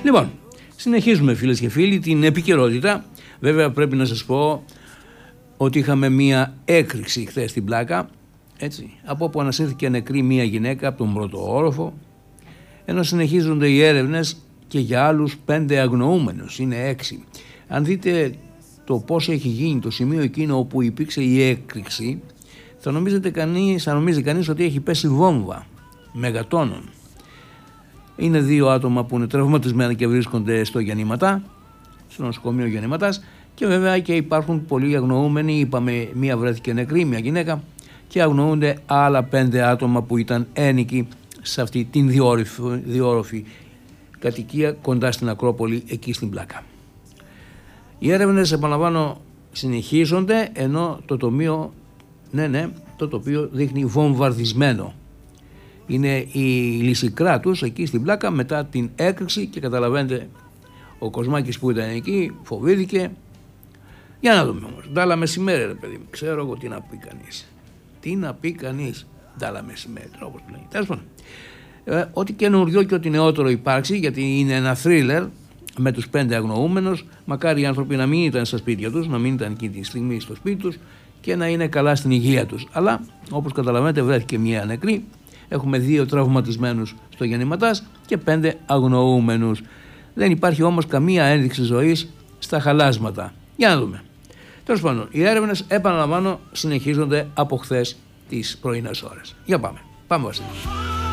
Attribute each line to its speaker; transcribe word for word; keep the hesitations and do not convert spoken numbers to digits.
Speaker 1: Λοιπόν, συνεχίζουμε φίλες και φίλοι την επικαιρότητα. Βέβαια πρέπει να σας πω ότι είχαμε μία έκρηξη χθες στην Πλάκα, έτσι, από όπου ανασύρθηκε νεκρή μία γυναίκα από τον πρώτο όροφο, ενώ συνεχίζονται οι έρευνες και για άλλους πέντε αγνοούμενους, είναι έξι. Αν δείτε το πώς έχει γίνει το σημείο εκείνο όπου υπήρξε η έκρηξη, θα νομίζετε κανείς, θα νομίζει κανείς ότι έχει πέσει βόμβα μεγατόνων. Είναι δύο άτομα που είναι τραυματισμένα και βρίσκονται στο Γεννηματά, στο νοσοκομείο Γεννηματάς, και βέβαια και υπάρχουν πολλοί αγνοούμενοι. Είπαμε, μία βρέθηκε νεκρή, μία γυναίκα, και αγνοούνται άλλα πέντε άτομα που ήταν ένοικοι σε αυτή την διόροφη, διόροφη κατοικία κοντά στην Ακρόπολη, εκεί στην Πλάκα. Οι έρευνες, επαναλαμβάνω, συνεχίζονται, ενώ το τοπίο, ναι, ναι, το τοπίο δείχνει βομβαρδισμένο. Είναι η Λυσικρά τους εκεί στην Πλάκα μετά την έκρηξη, και καταλαβαίνετε, ο Κοσμάκης που ήταν εκεί φοβήθηκε. Για να δούμε όμως. Ντάλα μεσημέρι, ρε παιδί μου. Ξέρω εγώ τι να πει κανείς. Τι να πει κανείς. Ντάλα μεσημέρι, όπως το λέει. Τέλος πάντων. Ε, ό,τι καινούριο και ό,τι νεότερο υπάρξει, γιατί είναι ένα θρίλερ με τους πέντε αγνοούμενους. Μακάρι οι άνθρωποι να μην ήταν στα σπίτια τους, να μην ήταν εκείνη τη στιγμή στο σπίτι τους και να είναι καλά στην υγεία τους. Αλλά όπως καταλαβαίνετε, βρέθηκε μια νεκρή. Έχουμε δύο τραυματισμένους στο Γεννηματάς και πέντε αγνοούμενους. Δεν υπάρχει όμως καμία ένδειξη ζωής στα χαλάσματα. Για να δούμε. Τέλος πάντων, οι έρευνες, επαναλαμβάνω, συνεχίζονται από χθες τις πρωινές ώρες. Για πάμε. Πάμε, Βασίλη.